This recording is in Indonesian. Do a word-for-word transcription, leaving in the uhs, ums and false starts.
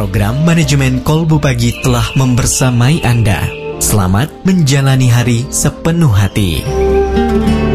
Program Manajemen Kolbu Pagi telah membersamai Anda. Selamat menjalani hari sepenuh hati.